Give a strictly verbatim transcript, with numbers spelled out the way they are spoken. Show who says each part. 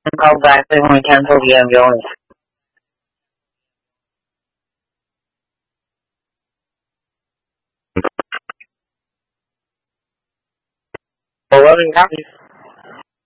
Speaker 1: call back when we cancel the ambulance. eleven copies.